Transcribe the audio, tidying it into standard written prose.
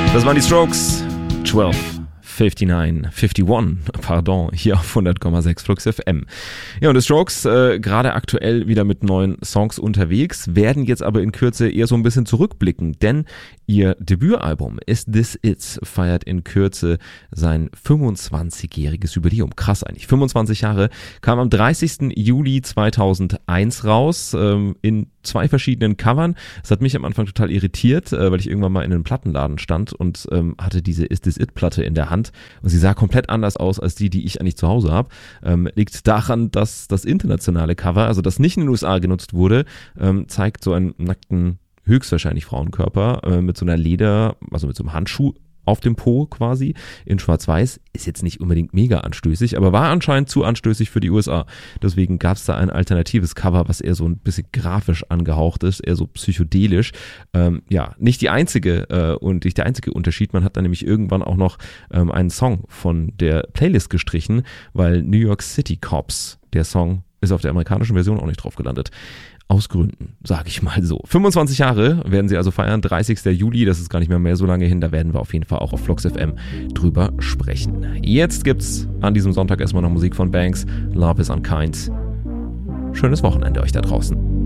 Das waren die Strokes. 51, hier auf 100,6 Flux FM. Ja, und die Strokes, gerade aktuell wieder mit neuen Songs unterwegs, werden jetzt aber in Kürze eher so ein bisschen zurückblicken, denn ihr Debütalbum Is This It feiert in Kürze sein 25-jähriges Jubiläum. Krass eigentlich. 25 Jahre, kam am 30. Juli 2001 raus, in 2 verschiedenen Covern. Das hat mich am Anfang total irritiert, weil ich irgendwann mal in einem Plattenladen stand und hatte diese Is This It Platte in der Hand und sie sah komplett anders aus als die ich eigentlich zu Hause habe. Liegt daran, dass das internationale Cover, also das nicht in den USA genutzt wurde, zeigt so einen nackten, höchstwahrscheinlich Frauenkörper mit so einer also mit so einem Handschuh auf dem Po quasi, in schwarz-weiß. Ist jetzt nicht unbedingt mega anstößig, aber war anscheinend zu anstößig für die USA. Deswegen gab es da ein alternatives Cover, was eher so ein bisschen grafisch angehaucht ist, eher so psychedelisch. Nicht die einzige und nicht der einzige Unterschied. Man hat dann nämlich irgendwann auch noch einen Song von der Playlist gestrichen, weil New York City Cops, der Song, ist auf der amerikanischen Version auch nicht drauf gelandet. Aus Gründen, sage ich mal so. 25 Jahre werden sie also feiern, 30. Juli, das ist gar nicht mehr so lange hin, da werden wir auf jeden Fall auch auf Flux FM drüber sprechen. Jetzt gibt's an diesem Sonntag erstmal noch Musik von Banks, Love is Unkind. Schönes Wochenende euch da draußen.